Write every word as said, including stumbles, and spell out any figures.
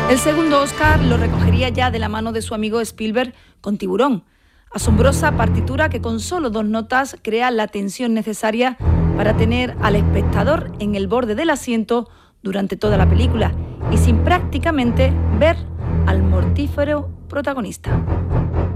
El segundo Oscar lo recogería ya de la mano de su amigo Spielberg con Tiburón. Asombrosa partitura que con solo dos notas crea la tensión necesaria para tener al espectador en el borde del asiento durante toda la película y sin prácticamente ver al mortífero protagonista.